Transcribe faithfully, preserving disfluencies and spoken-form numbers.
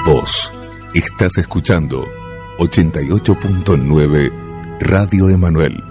Vos estás escuchando ochenta y ocho punto nueve Radio Emanuel.